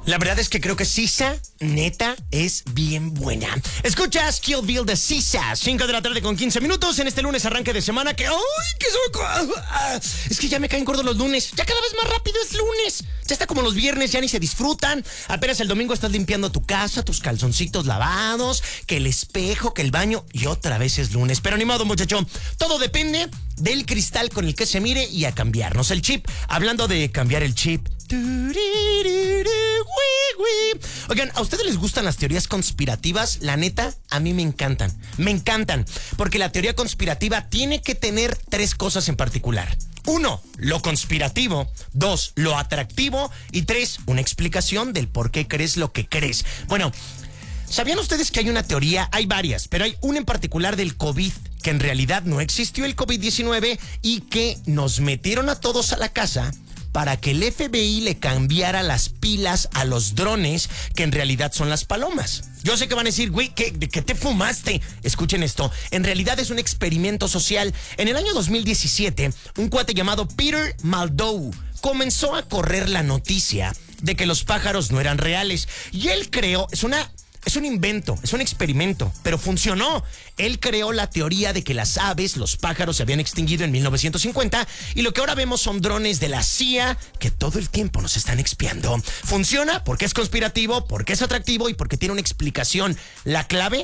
La verdad es que creo que Sisa, neta, es bien buena. Escuchas Kill Bill de Sisa, 5 de la tarde con 15 minutos en este lunes arranque de semana que... ¡Ay, qué soy! Es que ya me caen gordos los lunes. Ya cada vez más rápido es lunes. Ya está como los viernes, ya ni se disfrutan. Apenas el domingo estás limpiando tu casa, tus calzoncitos lavados, que el espejo, que el baño, y otra vez es lunes. Pero ni modo, muchacho. Todo depende del cristal con el que se mire y a cambiarnos el chip. Hablando de cambiar el chip... Oigan, ¿a ustedes les gustan las teorías conspirativas? La neta, a mí me encantan. Me encantan. Porque la teoría conspirativa tiene que tener 3 cosas en particular. 1, lo conspirativo. 2, lo atractivo. Y 3, una explicación del por qué crees lo que crees. Bueno, ¿sabían ustedes que hay una teoría? Hay varias, pero hay una en particular del COVID, que en realidad no existió el COVID-19 y que nos metieron a todos a la casa para que el FBI le cambiara las pilas a los drones, que en realidad son las palomas. Yo sé que van a decir, güey, ¿qué te fumaste? Escuchen esto, en realidad es un experimento social. En el año 2017, un cuate llamado Peter Maldow comenzó a correr la noticia de que los pájaros no eran reales. Y él creó, es un invento, es un experimento, pero funcionó. Él creó la teoría de que las aves, los pájaros, se habían extinguido en 1950 y lo que ahora vemos son drones de la CIA que todo el tiempo nos están espiando. Funciona porque es conspirativo, porque es atractivo y porque tiene una explicación. La clave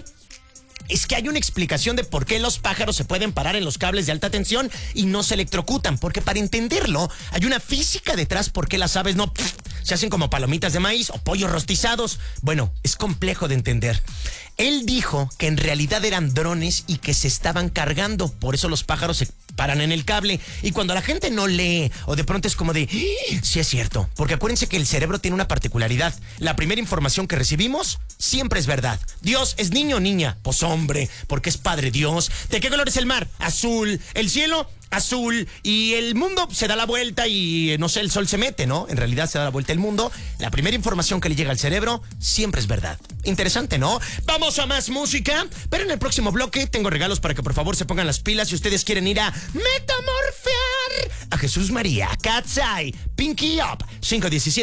es que hay una explicación de por qué los pájaros se pueden parar en los cables de alta tensión y no se electrocutan. Porque para entenderlo, hay una física detrás por qué las aves no se hacen como palomitas de maíz o pollos rostizados. Bueno, es complejo de entender. Él dijo que en realidad eran drones y que se estaban cargando. Por eso los pájaros se paran en el cable. Y cuando la gente no lee o de pronto es como de... Sí es cierto. Porque acuérdense que el cerebro tiene una particularidad. La primera información que recibimos siempre es verdad. ¿Dios es niño o niña? Pues hombre, porque es Padre Dios. ¿De qué color es el mar? Azul. ¿El cielo? Azul. Y el mundo se da la vuelta y, no sé, el sol se mete, ¿no? En realidad se da la vuelta el mundo. La primera información que le llega al cerebro siempre es verdad. Interesante, ¿no? Vamos a más música. Pero en el próximo bloque tengo regalos para que por favor se pongan las pilas si ustedes quieren ir a metamorfear a Jesús María, Cat's Eye, Pinky Up, 517.